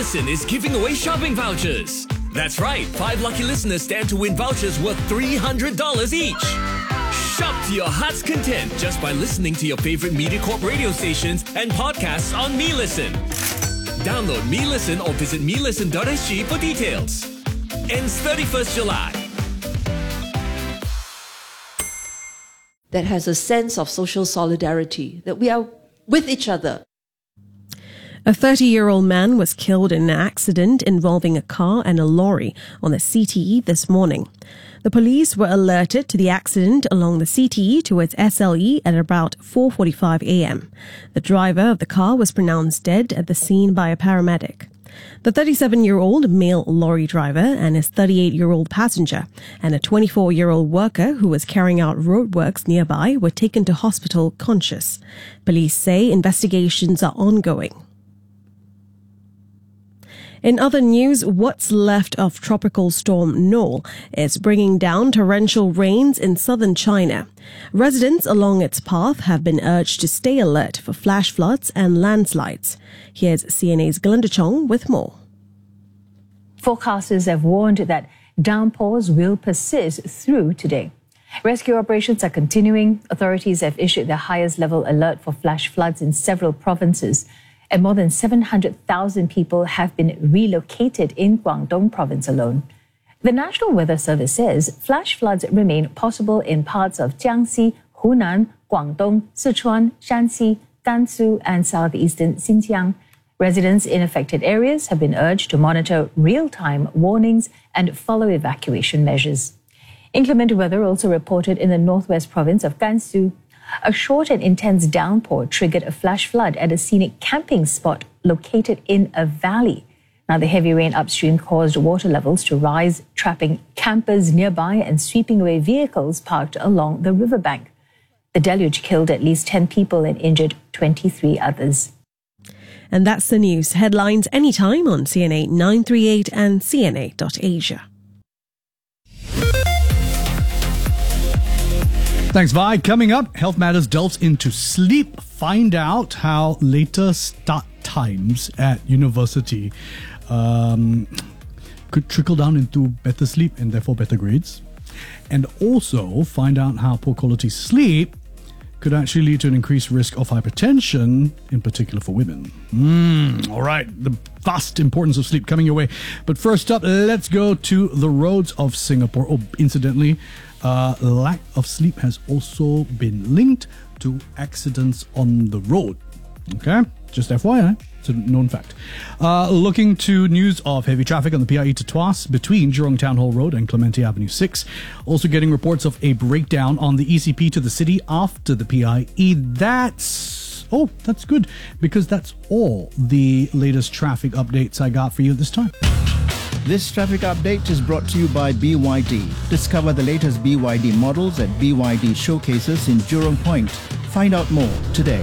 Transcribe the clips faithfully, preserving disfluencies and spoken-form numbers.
Listen is giving away shopping vouchers. That's right, five lucky listeners stand to win vouchers worth three hundred dollars each. Shop to your heart's content just by listening to your favorite MediaCorp radio stations and podcasts on MeListen. Download MeListen or visit me listen dot s g for details. Ends thirty-first July. That has a sense of social solidarity, that we are with each other. A thirty-year-old man was killed in an accident involving a car and a lorry on the C T E this morning. The police were alerted to the accident along the C T E towards S L E at about four forty-five a.m. The driver of the car was pronounced dead at the scene by a paramedic. The thirty-seven-year-old male lorry driver and his thirty-eight-year-old passenger and a twenty-four-year-old worker who was carrying out roadworks nearby were taken to hospital conscious. Police say investigations are ongoing. In other news, what's left of Tropical Storm Noel is bringing down torrential rains in southern China. Residents along its path have been urged to stay alert for flash floods and landslides. Here's C N A's Glenda Chong with more. Forecasters have warned that downpours will persist through today. Rescue operations are continuing. Authorities have issued their highest level alert for flash floods in several provinces, and more than seven hundred thousand people have been relocated in Guangdong province alone. The National Weather Service says flash floods remain possible in parts of Jiangxi, Hunan, Guangdong, Sichuan, Shanxi, Gansu, and southeastern Xinjiang. Residents in affected areas have been urged to monitor real-time warnings and follow evacuation measures. Inclement weather also reported in the northwest province of Gansu. A short and intense downpour triggered a flash flood at a scenic camping spot located in a valley. Now, the heavy rain upstream caused water levels to rise, trapping campers nearby and sweeping away vehicles parked along the riverbank. The deluge killed at least ten people and injured twenty-three others. And that's the news. Headlines anytime on C N A nine thirty-eight and C N A dot asia. Thanks, Vi. Coming up, Health Matters delves into sleep. Find out how later start times at university um, could trickle down into better sleep and therefore better grades. And also find out how poor quality sleep could actually lead to an increased risk of hypertension, in particular for women. Mm, all right, the vast importance of sleep coming your way. But first up, let's go to the roads of Singapore. Oh, incidentally, uh, lack of sleep has also been linked to accidents on the road. Okay, just F Y I, it's a known fact. Uh, looking to news of heavy traffic on the P I E to Tuas between Jurong Town Hall Road and Clementi Avenue six. Also getting reports of a breakdown on the E C P to the city after the P I E. That's, oh, that's good, because that's all the latest traffic updates I got for you this time. This traffic update is brought to you by B Y D. Discover the latest B Y D models at B Y D showcases in Jurong Point. Find out more today.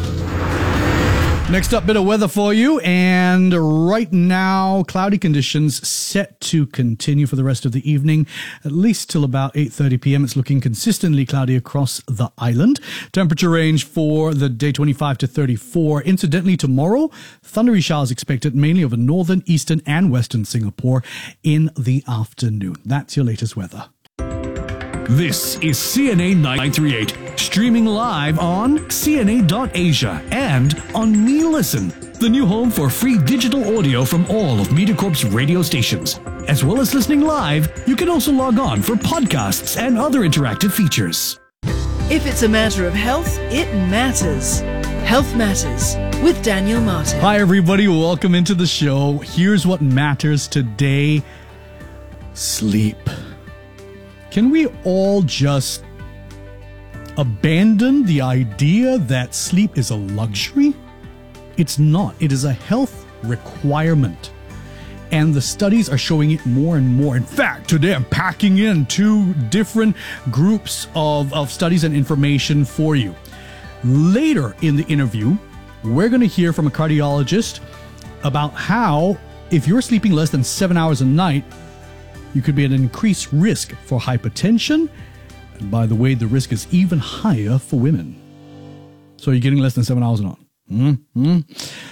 Next up, bit of weather for you, and right now, cloudy conditions set to continue for the rest of the evening, at least till about eight thirty p.m. It's looking consistently cloudy across the island. Temperature range for the day twenty-five to thirty-four. Incidentally, tomorrow, thundery showers expected mainly over northern, eastern, and western Singapore in the afternoon. That's your latest weather. This is C N A nine thirty-eight, streaming live on C N A dot asia and on MeListen, the new home for free digital audio from all of MediaCorp's radio stations. As well as listening live, you can also log on for podcasts and other interactive features. If it's a matter of health, it matters. Health Matters with Daniel Martin. Hi, everybody. Welcome into the show. Here's what matters today. Sleep. Can we all just abandon the idea that sleep is a luxury? It's not. It is a health requirement. And the studies are showing it more and more. In fact, today I'm packing in two different groups of, of studies and information for you. Later in the interview, we're going to hear from a cardiologist about how, if you're sleeping less than seven hours a night, you could be at an increased risk for hypertension. And by the way, the risk is even higher for women. So you're getting less than seven hours a night. Mm-hmm.